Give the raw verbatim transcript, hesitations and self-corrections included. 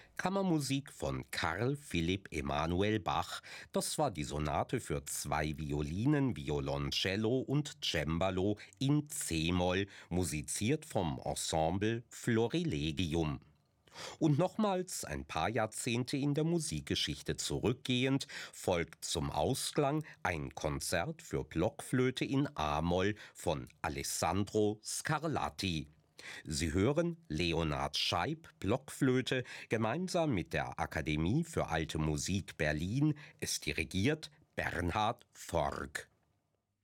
Kammermusik von Carl Philipp Emanuel Bach. Das war die Sonate für zwei Violinen, Violoncello und Cembalo in C-Moll, musiziert vom Ensemble Florilegium. Und nochmals ein paar Jahrzehnte in der Musikgeschichte zurückgehend, folgt zum Ausklang ein Konzert für Blockflöte in A-Moll von Alessandro Scarlatti. Sie hören Leonhard Scheib, Blockflöte, gemeinsam mit der Akademie für Alte Musik Berlin. Es dirigiert Bernhard Forg.